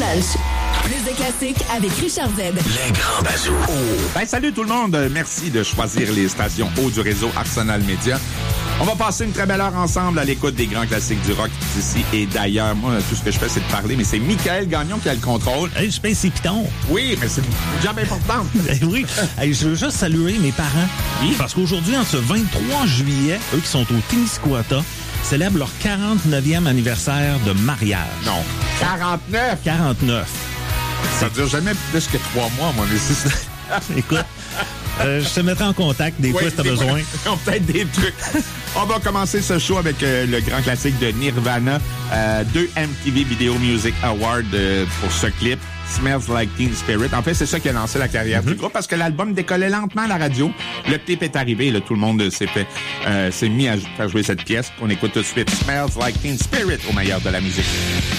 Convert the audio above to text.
Punch. Plus de classiques avec Richard Z. Les grands bazous. Ben, salut tout le monde. Merci de choisir les stations haut du réseau Arsenal Média. On va passer une très belle heure ensemble à l'écoute des grands classiques du rock d'ici et d'ailleurs. Moi, tout ce que je fais, c'est de parler, mais c'est Michael Gagnon qui a le contrôle. Hey, je pince ses pitons. Oui, mais c'est une job importante. Oui. Hey, je veux juste saluer mes parents. Oui. Parce qu'aujourd'hui, en ce 23 juillet, eux qui sont au Témiscouata, célèbrent leur 49e anniversaire de mariage. Non. 49. 49. Ça dure jamais plus que 3 mois, moi, mais c'est... Écoute, je te mettrai en contact des fois si t'as besoin. Ils ont peut-être des trucs. On va commencer ce show avec le grand classique de Nirvana. 2 MTV Video Music Awards pour ce clip. Smells Like Teen Spirit. En fait, c'est ça qui a lancé la carrière du groupe parce que l'album décollait lentement à la radio. Le clip est arrivé, là, tout le monde s'est mis à faire jouer cette pièce. On écoute tout de suite Smells Like Teen Spirit au meilleur de la musique.